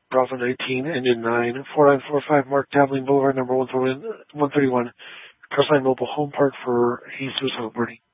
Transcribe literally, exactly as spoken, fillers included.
Bravo nineteen, engine nine, four nine four five Mark Dabbling Boulevard, number one thirty-one, Crestline Mobile Home Park for Jesus Alberti.